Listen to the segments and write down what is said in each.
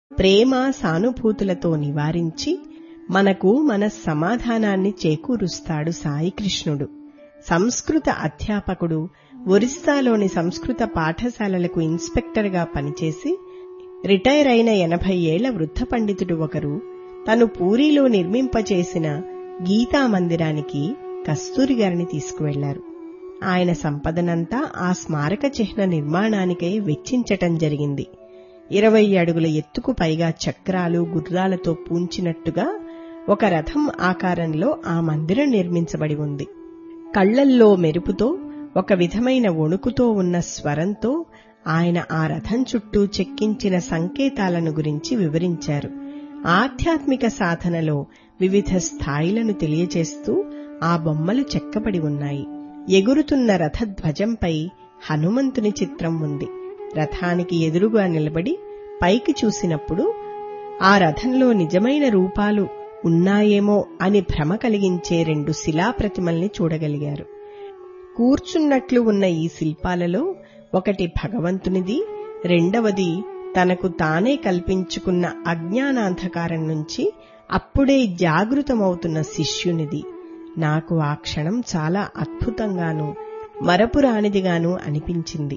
ప్రేమ సానుభూతులతో నివారించి మనకు మన సమాధానాన్ని చేకూరుస్తాడు సాయికృష్ణుడు. సంస్కృత అధ్యాపకుడు, ఒరిస్సాలోని సంస్కృత పాఠశాలలకు ఇన్స్పెక్టర్గా పనిచేసి రిటైర్ అయిన 80 ఏళ్ల వృద్ధ పండితుడు ఒకరు తను పూరీలో నిర్మింపచేసిన గీతా మందిరానికి కస్తూరిగారిని తీసుకువెళ్లారు. ఆయన సంపదనంతా ఆ స్మారక చిహ్న నిర్మాణానికై వెచ్చించటం జరిగింది. 20 అడుగుల ఎత్తుకు పైగా చక్రాలు, గుర్రాలతో పూంచినట్టుగా ఒక రథం ఆకారంలో ఆ మందిరం నిర్మించబడి ఉంది. కళ్లల్లో మెరుపుతో, ఒక విధమైన వణుకుతో ఉన్న స్వరంతో ఆయన ఆ రథం చుట్టూ చెక్కించిన సంకేతాలను గురించి వివరించారు. ఆధ్యాత్మిక సాధనలో వివిధ స్థాయిలను తెలియచేస్తూ ఆ బొమ్మలు చెక్కబడి ఉన్నాయి. ఎగురుతున్న రథధ్వజంపై హనుమంతుని చిత్రం ఉంది. రథానికి ఎదురుగా నిలబడి పైకి చూసినప్పుడు ఆ రథంలో నిజమైన రూపాలు ఉన్నాయేమో అని భ్రమ కలిగించే 2 శిలాప్రతిమల్ని చూడగలిగారు. కూర్చున్నట్లు ఉన్న ఈ శిల్పాలలో ఒకటి భగవంతునిది, రెండవది తనకు తానే కల్పించుకున్న అజ్ఞానాంధకారం నుంచి అప్పుడే జాగృతమవుతున్న శిష్యునిది. నాకు ఆ క్షణం చాలా అద్భుతంగానూ మరపురానిదిగానూ అనిపించింది.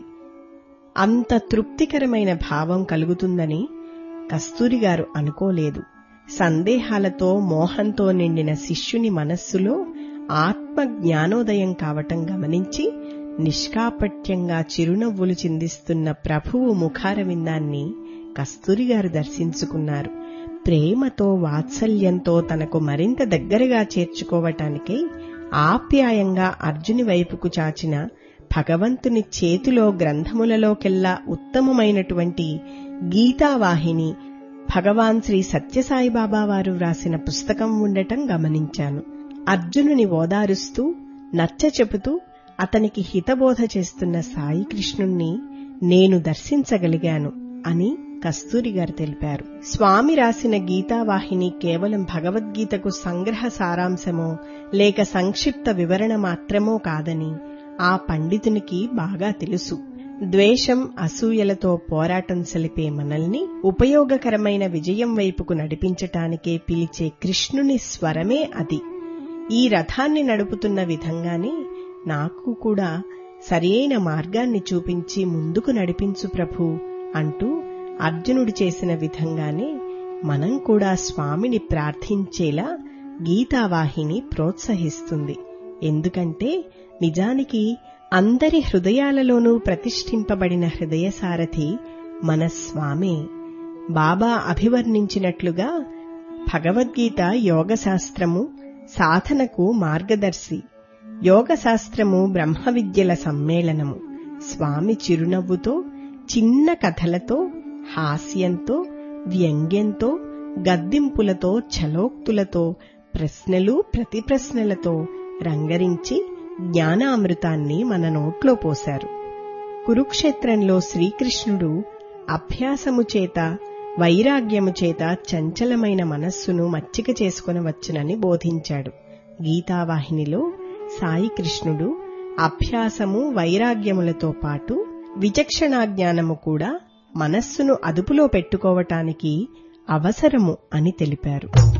అంత తృప్తికరమైన భావం కలుగుతుందని కస్తూరిగారు అనుకోలేదు. సందేహాలతో, మోహంతో నిండిన శిష్యుని మనస్సులో ఆత్మ జ్ఞానోదయం కావటం గమనించి నిష్కాపట్యంగా చిరునవ్వులు చిందిస్తున్న ప్రభువు ముఖారవిందాన్ని కస్తూరిగారు దర్శించుకున్నారు. ప్రేమతో, వాత్సల్యంతో తనకు మరింత దగ్గరగా చేర్చుకోవటానికై ఆప్యాయంగా అర్జుని వైపుకు చాచిన భగవంతుని చేతిలో గ్రంథములలోకెల్లా ఉత్తమమైనటువంటి గీతావాహిని భగవాన్ శ్రీ సత్యసాయిబాబా వారు వ్రాసిన పుస్తకం ఉండటం గమనించాను. అర్జునుని ఓదారుస్తూ, నచ్చచెపుతూ అతనికి హితబోధ చేస్తున్న సాయికృష్ణుణ్ణి నేను దర్శించగలిగాను అని కస్తూరిగారు తెలిపారు. స్వామి రాసిన గీతావాహిని కేవలం భగవద్గీతకు సంగ్రహ సారాంశమో లేక సంక్షిప్త వివరణ మాత్రమో కాదని ఆ పండితునికి బాగా తెలుసు. ద్వేషం, అసూయలతో పోరాటం సలిపే మనల్ని ఉపయోగకరమైన విజయం వైపుకు నడిపించటానికే పిలిచే కృష్ణుని స్వరమే అది. ఈ రథాన్ని నడుపుతున్న విధంగానే నాకు కూడా సరియైన మార్గాన్ని చూపించి ముందుకు నడిపించు ప్రభూ అంటూ అర్జునుడు చేసిన విధంగానే మనం కూడా స్వామిని ప్రార్థించేలా గీతావాహిని ప్రోత్సహిస్తుంది. ఎందుకంటే నిజానికి అందరి హృదయాలలోనూ ప్రతిష్ఠింపబడిన హృదయసారథి మన స్వామే. బాబా అభివర్ణించినట్లుగా భగవద్గీత యోగశాస్త్రము, సాధనకు మార్గదర్శి. యోగశాస్త్రము బ్రహ్మ విద్యల సమ్మేళనము. స్వామి చిరునవ్వుతో, చిన్న కథలతో, హాస్యంతో, వ్యంగ్యంతో, గద్దింపులతో, ఛలోక్తులతో, ప్రశ్నలు ప్రతిప్రశ్నలతో రంగరించి జ్ఞానామృతాన్ని మన నోట్లో పోశారు. కురుక్షేత్రంలో శ్రీకృష్ణుడు అభ్యాసము చేత, వైరాగ్యము చేత చంచలమైన మనస్సును మచ్చిక చేసుకొనవచ్చునని బోధించాడు. గీతావాహినిలో సాయికృష్ణుడు అభ్యాసము, వైరాగ్యములతో పాటు విచక్షణాజ్ఞానము కూడా మనస్సును అదుపులో పెట్టుకోవటానికి అవసరము అని తెలిపారు.